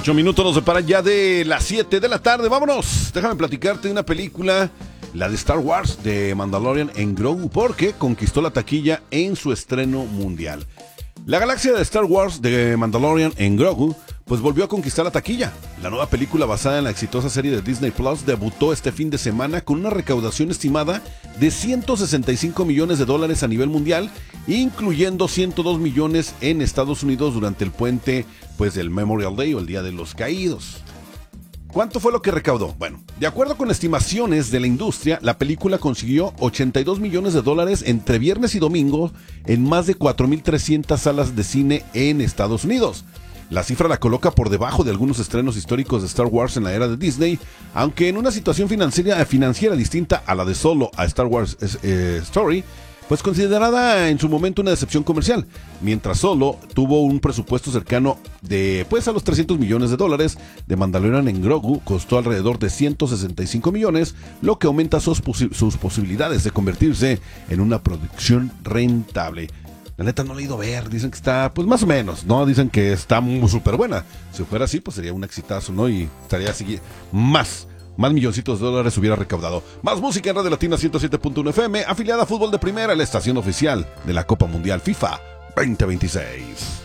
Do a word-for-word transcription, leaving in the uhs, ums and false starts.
Ocho minutos nos separan ya de las siete de la tarde. Vámonos, déjame platicarte de una película, la de Star Wars, de Mandalorian en Grogu, porque conquistó la taquilla en su estreno mundial. La galaxia de Star Wars de Mandalorian en Grogu pues volvió a conquistar la taquilla. La nueva película basada en la exitosa serie de Disney Plus debutó este fin de semana con una recaudación estimada de ciento sesenta y cinco millones de dólares a nivel mundial, incluyendo ciento dos millones en Estados Unidos durante el puente pues del Memorial Day o el Día de los Caídos. ¿Cuánto fue lo que recaudó? Bueno, de acuerdo con estimaciones de la industria, la película consiguió ochenta y dos millones de dólares entre viernes y domingo en más de cuatro mil trescientas salas de cine en Estados Unidos. La cifra la coloca por debajo de algunos estrenos históricos de Star Wars en la era de Disney, aunque en una situación financiera, financiera distinta a la de Solo a Star Wars eh, Story, pues considerada en su momento una decepción comercial. Mientras Solo tuvo un presupuesto cercano de pues a los trescientos millones de dólares, de Mandalorian en Grogu costó alrededor de ciento sesenta y cinco millones, lo que aumenta sus, posi- sus posibilidades de convertirse en una producción rentable. La neta no la he ido a ver, dicen que está, pues más o menos, ¿no? Dicen que está súper buena. Si fuera así, pues sería un exitazo, ¿no? Y estaría así, más, más milloncitos de dólares hubiera recaudado. Más música en Radio Latina ciento siete punto uno F M, afiliada a Fútbol de Primera, la estación oficial de la Copa Mundial FIFA veinte veintiséis.